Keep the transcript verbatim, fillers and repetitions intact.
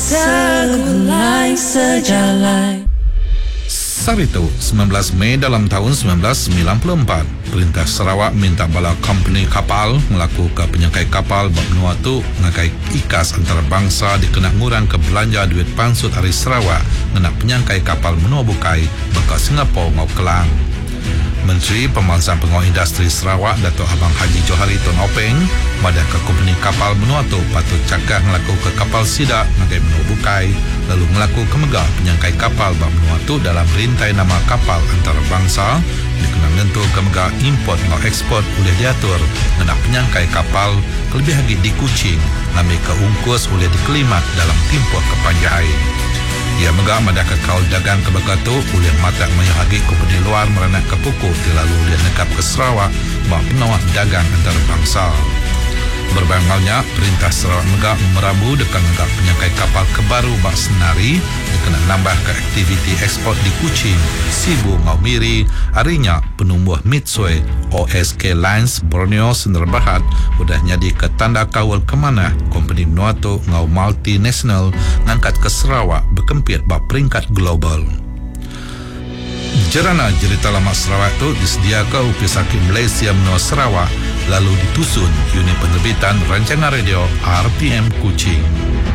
segulai sejalan. Sarito, sembilan belas Mei dalam tahun sembilan belas sembilan puluh empat, Perintah Sarawak minta bala company kapal melakukan penyangkai kapal bab menua tu ngakai ikas antarabangsa dikena ngurang ke belanja duit pansut hari Sarawak ngena penyangkai kapal menua bukai baka Singapura ngau Kelang. Menteri Pembangunan Pengawal Industri Sarawak Dato' Abang Haji Johari Tun Openg madah ke company kapal menua tu patut cakap melaku ke kapal sidak ngakai menua bukai lalu melaku ke megah penyangkai kapal bab menua tu dalam rintai nama kapal antarabangsa dikena menentu ke megah import ngau ekspor boleh diatur ngena penyangkai kapal kelebih lagi di Kuching nami ke ungkus boleh dikelimat dalam timpuh kepanjai. Ia megah madah ke kaul dagang ke Bagatu boleh matak mayahagi kompeni luar meranak ke pukul dilalu dia nekap ke Sarawak bahawa penawak dagang antarabangsa. Berbangalnya, Perintah Sarawak megah merabu dekat negak penyangkai kapal kebaru bak senari dikena nambah ke aktiviti ekspor di Kuching, Sibu ngau Miri, harinya penumbuh Mitsui O S K Lines Borneo Sdn Bhd sudah jadi ke tanda kawal kemana kompeni menua tu ngau multinational ngangkat ke Sarawak berkempit bak peringkat global. Jerana cerita lama Sarawak tu disediakan Upis Hakim Malaysia menua Sarawak lalu ditusun unit penerbitan rancangan radio R T M Kuching.